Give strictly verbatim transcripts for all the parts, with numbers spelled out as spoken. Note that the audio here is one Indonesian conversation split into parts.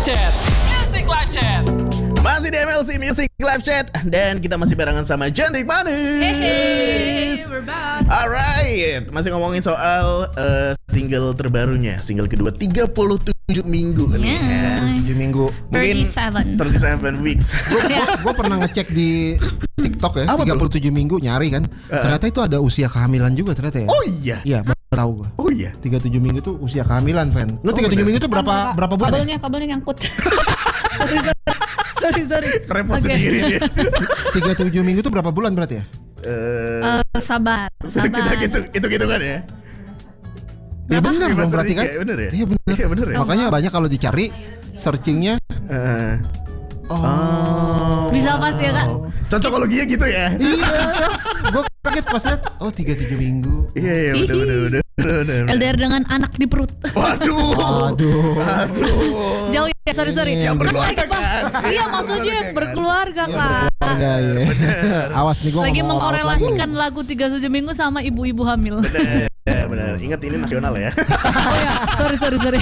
Chat, Music Live Chat. Masih di M L C Music Live Chat dan kita masih barengan sama Cantik Manis. Hey, we're back. Alright, masih ngomongin soal uh, single terbarunya, single kedua tiga puluh tujuh minggu nih. Yeah. tujuh minggu. Mungkin tiga puluh tujuh. tiga puluh tujuh weeks. Gue pernah ngecek di TikTok ya, Apa tiga puluh tujuh minggu nyari kan. Uh. Ternyata itu ada usia kehamilan juga ternyata ya. Oh iya. Iya, baru tahu gue. Oh iya. tiga puluh tujuh minggu tuh usia kehamilan, Fan. Lu Oh, tiga puluh tujuh bener. minggu tuh berapa berapa bulan? Ya? Kabelnya, kabelnya nyangkut. sorry, sorry, sorry, sorry. Repot Oke. sendiri dia. tiga puluh tujuh minggu tuh berapa bulan berarti ya? Eh, Eh, sabar, sabar. kita gitu itu gitu kan ya. Ya benar Lima dong berarti tiga, kan? bener ya? Iya benar. Iya bener ya. Makanya banyak kalau dicari searchingnya. Eh, Oh. Bisa pas ya kak? Cocokologinya gitu ya. Iya, gue kaget pas lihat. Oh tiga puluh tujuh minggu. Iya iya bener bener bener. bener, bener. L D R dengan anak di perut. Waduh. Aduh. Aduh. Jauh ya, sorry sorry. Ini yang Kan berkeluarga lagi, Bang. kan? Iya Yang maksudnya berkeluarga kan? berkeluarga kak. Keluarga ya. Awas nih gue Lagi ngomong out mengkorelasikan lagi. lagu tiga puluh tujuh minggu sama ibu-ibu hamil. Bener, ya, bener. Ingat ini nasional ya. Oh ya, sorry sorry sorry.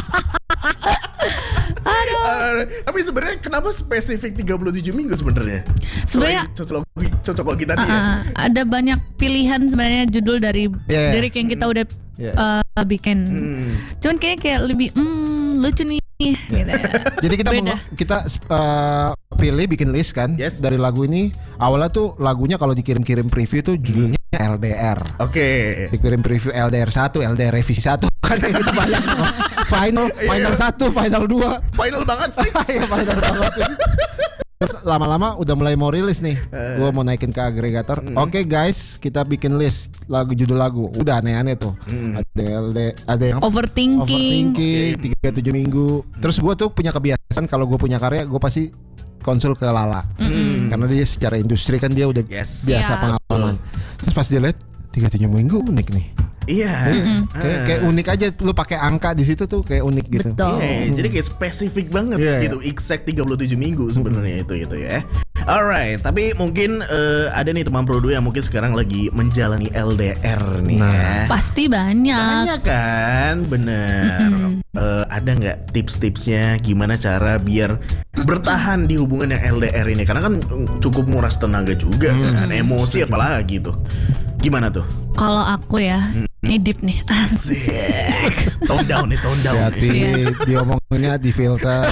Uh, tapi sebenarnya kenapa spesifik tiga puluh tujuh minggu sebenarnya? Sebenarnya- Selain cocokologi cocokologi tadi ya. Uh, ada banyak pilihan sebenarnya judul dari Yeah. lirik yang kita udah Yeah. uh, bikin. Hmm. Cuman kayak kayak lebih hmm, lucu nih gitu ya. Jadi kita Beda. mau, kita uh, pilih bikin list kan Yes. dari lagu ini. Awalnya tuh lagunya kalau dikirim-kirim preview tuh judulnya L D R. Oke. Dikirim preview L D R satu, L D R revisi satu kan kayak gitu banyak. Final, final satu, final dua. Final banget fix. Ya final banget. Terus lama-lama udah mulai mau rilis nih. Eh. Gua mau naikin ke agregator. Oke guys, kita bikin list lagu judul lagu. Udah aneh-aneh tuh. Hmm. Ada L D, ada yang Overthinking. overthinking tiga puluh tujuh minggu. Terus gue tuh punya kebiasaan kalau gue punya karya gue pasti konsul ke Lala. Hmm. Karena dia secara industri kan dia udah Yes. biasa Iya. pengalaman. Terus pas dia lihat tiga puluh tujuh minggu unik nih. Iya. Kayak, kayak unik aja lu pakai angka di situ tuh kayak unik gitu. Betul. Iya, jadi kayak spesifik banget Iya, gitu, exact tiga puluh tujuh minggu sebenarnya itu itu ya. Alright, tapi mungkin eh, ada nih teman Prodo yang mungkin sekarang lagi menjalani L D R nih Nah. ya. Pasti banyak. Banyak kan, bener. Eh, ada nggak tips-tipsnya gimana cara biar bertahan di hubungan yang L D R ini? Karena kan mm, cukup nguras tenaga juga kan, emosi apalagi tuh. Gimana tuh? Kalau aku ya, ini deep nih. Asik. Tone down nih, tone down. Hati nih. diomonginnya di filter.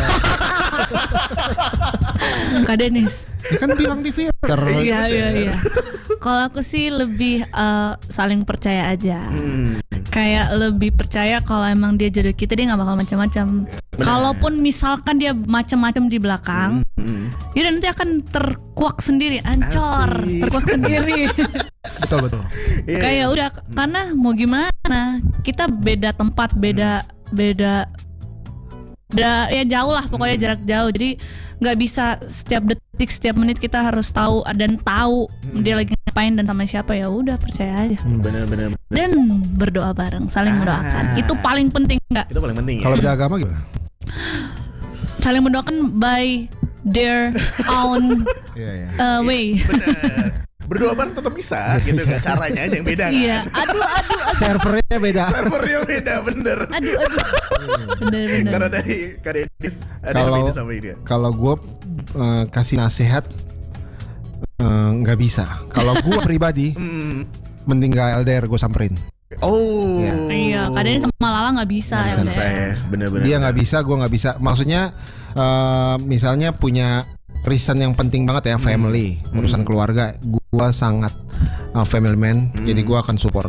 Kak Denis. Ya kan bilang di filter. Iya iya iya. Kalau aku sih lebih eh, saling percaya aja. Hmm. Kayak lebih percaya kalau emang dia jodoh kita, dia nggak bakal macam-macam. Kalaupun misalkan dia macam-macam di belakang, Hmm. ya nanti akan terkuak sendiri, ancor, Asik. terkuak sendiri. Betul betul. Iya. Kayak udah, karena mau gimana, kita beda tempat, beda beda, beda ya jauh lah pokoknya jarak jauh. Jadi nggak bisa setiap detik, setiap menit kita harus tahu dan tahu dia lagi ngapain dan sama siapa. Ya udah percaya aja Bener-bener. dan berdoa bareng, saling mendoakan. Ah. Itu paling penting nggak? Itu paling penting ya. Kalau beda agama gimana? Saling mendoakan by their own Iya iya. uh, way. Bener. Berdoa bareng tetap bisa gitu kan, caranya aja yang beda kan. Iya. Aduh aduh aduh Servernya beda. Servernya beda bener. aduh aduh. Bener bener. Karena dari Kak Denis ada yang Kalau beda sama dia. kalau gue uh, kasih nasihat uh, nggak bisa. Kalau gue pribadi Hmm. mending gak L D R gue samperin. Oh. Iya, kadang sama Lala nggak bisa Nggak ya bisa, udah. Saya bener-bener. Dia nggak bisa, gue nggak bisa. Maksudnya uh, misalnya punya reason yang penting banget ya, family, urusan keluarga. Gue sangat uh, family man, jadi gue akan support.